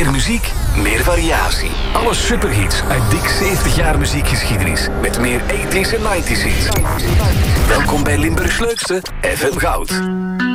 Meer muziek, meer variatie. Alle superhits uit dik 70 jaar muziekgeschiedenis. Met meer 80s en 90s hits. Welkom bij Limburgs leukste FM Goud.